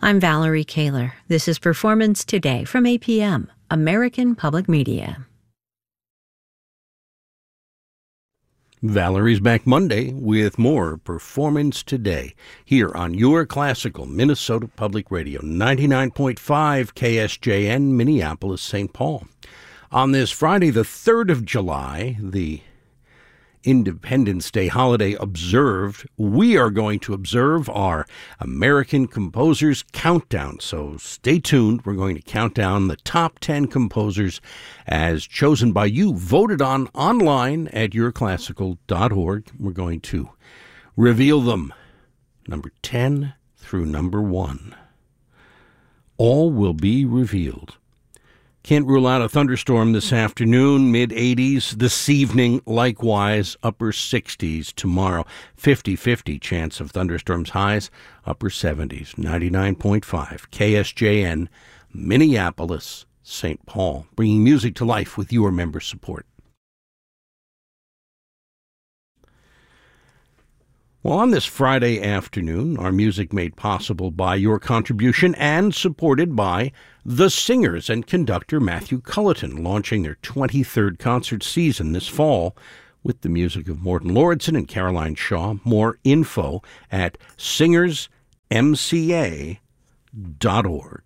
I'm Valerie Kaler. This is Performance Today from APM, American Public Media. Valerie's back Monday with more Performance Today here on your classical Minnesota Public Radio, 99.5 KSJN, Minneapolis, St. Paul. On this Friday, the 3rd of July, the Independence Day holiday observed, we are going to observe our American Composers Countdown. So stay tuned. We're going to count down the top 10 composers as chosen by you, voted on online at yourclassical.org. We're going to reveal them, number 10 through number 1. All will be revealed. Can't rule out a thunderstorm this afternoon, mid-80s. This evening, likewise, upper 60s. Tomorrow, 50-50 chance of thunderstorms. Highs, upper 70s. 99.5 KSJN, Minneapolis, St. Paul. Bringing music to life with your member support. Well, on this Friday afternoon, our music made possible by your contribution and supported by the singers and conductor Matthew Culleton, launching their 23rd concert season this fall with the music of Morton Lauridsen and Caroline Shaw. More info at singersmca.org.